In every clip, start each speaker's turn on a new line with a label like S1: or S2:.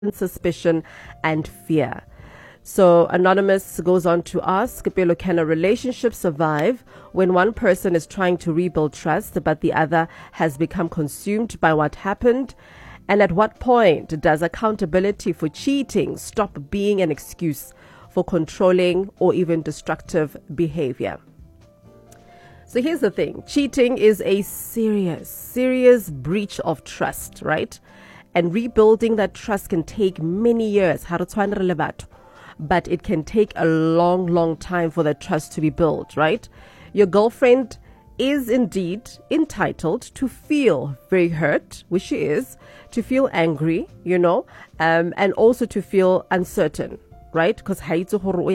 S1: suspicion and fear. So Anonymous goes on to ask, Pelo, can a relationship survive when one person is trying to rebuild trust but the other has become consumed by what happened? And at what point does accountability for cheating stop being an excuse for controlling or even destructive behavior? So here's the thing. Cheating is a serious breach of trust, right? And rebuilding that trust can take many years. But it can take a long time for that trust to be built, right? Your girlfriend is indeed entitled to feel very hurt, which she is, to feel angry, and also to feel uncertain, right? Because there's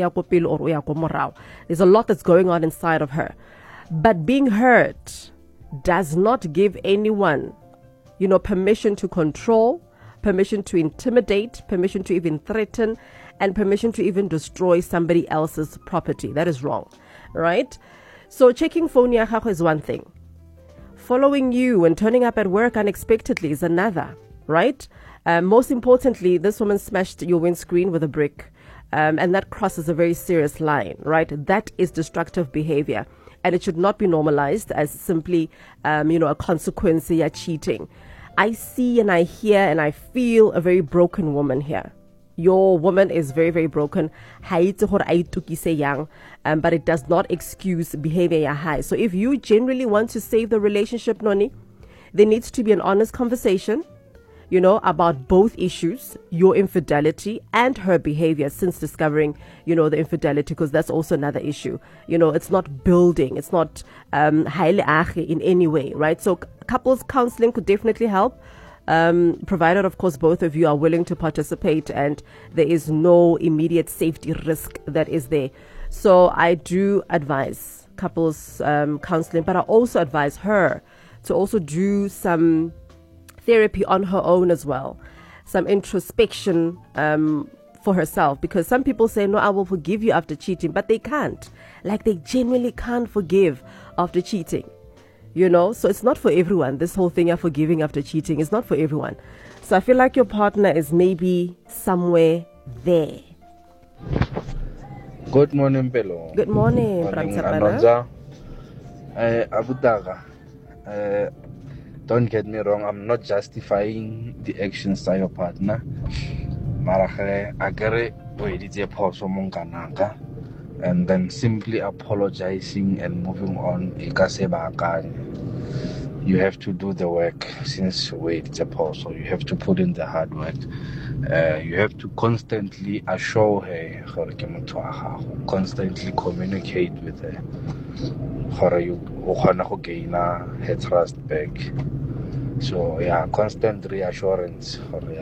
S1: a lot that's going on inside of her. But being hurt does not give anyone, permission to control, permission to intimidate, permission to even threaten, and permission to even destroy somebody else's property. That is wrong, right? So checking phone is one thing. Following you and turning up at work unexpectedly is another, right? Most importantly, this woman smashed your windscreen with a brick, and that crosses a very serious line, right? That is destructive behavior, and it should not be normalized as simply, a consequence of cheating. I see and I hear and I feel a very broken woman here. Your woman is very broken. But it does not excuse behavior high. So if you genuinely want to save the relationship, Noni, there needs to be an honest conversation, about both issues, your infidelity and her behavior since discovering, the infidelity, because that's also another issue. It's not building. It's not in any way, right? So couples counseling could definitely help. Provided, of course, both of you are willing to participate and there is no immediate safety risk that is there. So I do advise couples counseling, but I also advise her to also do some therapy on her own as well, some introspection for herself, because some people say, no, I will forgive you after cheating, but they can't. Like, they genuinely can't forgive after cheating. So it's not for everyone. This whole thing of forgiving after cheating is not for everyone. So I feel like your partner is maybe somewhere there.
S2: Good morning, Pelo.
S1: Good morning,
S2: Anonza. Abutaga. Don't get me wrong, I'm not justifying the actions of your partner. Marahe agare boeditse phoso mo nkananga. And then simply apologizing and moving on. You have to do the work since it's a pause, so you have to put in the hard work. You have to constantly assure her, constantly communicate with her, you gain her trust back. So yeah, constant reassurance.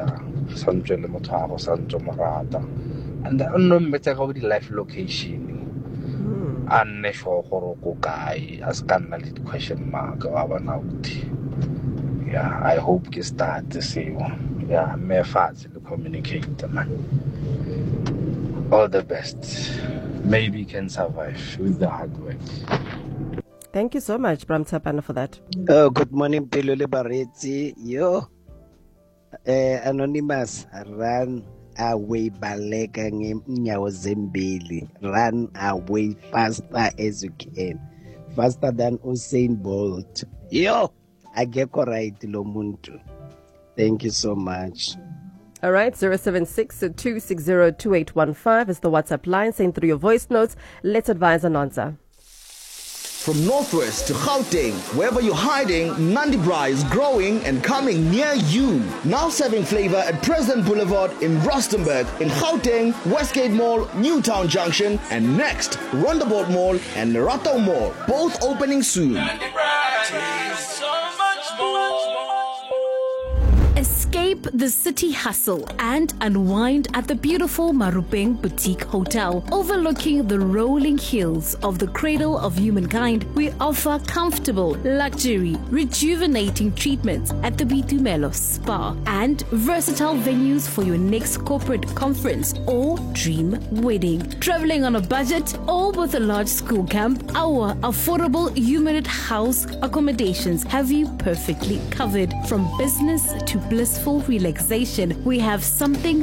S2: And no matter how the life location, I'm sure Horoko guy as can a little question mark. Yeah, I hope you start to see. Yeah, may fast to communicate, man. All the best. Maybe you can survive with the hard work.
S1: Thank you so much, Bram Tsapana, for that.
S3: Oh, good morning, Pelole Barretsi. Yo, Anonymous, run away, baleka nyawo zembili. Run away faster as you can, faster than Usain Bolt. Yo, ageko right lo muntu. Thank you so much.
S1: All right, 076-260-2815 is the WhatsApp line. Send through your voice notes. Let's advise Anonza.
S4: From Northwest to Gauteng, wherever you're hiding, Nandi Bra is growing and coming near you. Now serving flavor at President Boulevard in Rustenburg, in Gauteng, Westgate Mall, Newtown Junction, and next, Rondeboort Mall and Lerato Mall, both opening soon.
S5: Nandi Bra, so much more.
S6: Escape the city hustle and unwind at the beautiful Marupeng Boutique Hotel. Overlooking the rolling hills of the cradle of humankind, we offer comfortable, luxury, rejuvenating treatments at the Bitumelo Spa and versatile venues for your next corporate conference or dream wedding. Traveling on a budget or with a large school camp, our affordable Humanit House accommodations have you perfectly covered. From business to blissful relaxation, relaxation, we have something